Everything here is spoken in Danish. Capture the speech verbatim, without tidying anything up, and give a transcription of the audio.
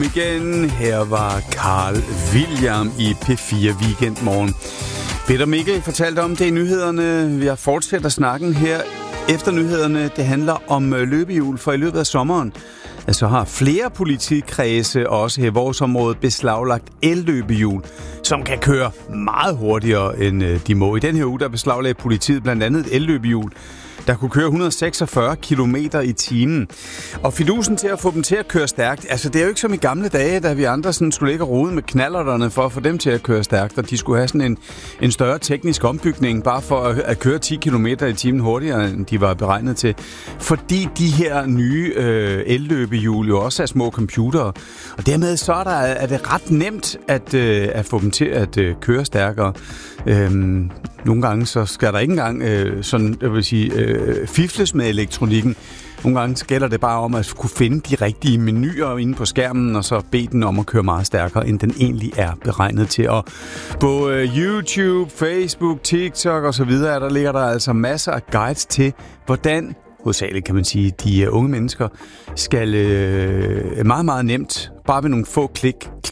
Igen, her var Carl William i P fire Weekendmorgen. Peter Mikkel fortalte om det i nyhederne. Vi har fortsat at snakken her efter nyhederne. Det handler om løbehjul, for i løbet af sommeren så har flere politikredse også her i vores område beslaglagt elløbehjul, som kan køre meget hurtigere end de må. I den her uge der beslaglagde politiet blandt andet et elløbehjul, der kunne køre et hundrede og seksogfyrre kilometer i timen. Og fidusen til at få dem til at køre stærkt, altså det er jo ikke som i gamle dage, da vi andre sådan skulle ligge og rode med knallerterne for at få dem til at køre stærkt, og de skulle have sådan en, en større teknisk ombygning, bare for at, at køre ti kilometer i timen hurtigere, end de var beregnet til. Fordi de her nye øh, elløbehjul jo også er små computere, og dermed så er, der, er det ret nemt at, øh, at få dem til at øh, køre stærkere. Øhm, nogle gange så skal der ikke engang øh, sådan, jeg vil sige, øh, fifles med elektronikken. Nogle gange så gælder det bare om at kunne finde de rigtige menuer inde på skærmen, og så bede den om at køre meget stærkere, end den egentlig er beregnet til. Og på øh, YouTube, Facebook, TikTok og så videre, der ligger der altså masser af guides til, hvordan, hovedsageligt kan man sige, de uh, unge mennesker skal øh, meget, meget nemt, bare ved nogle få klik,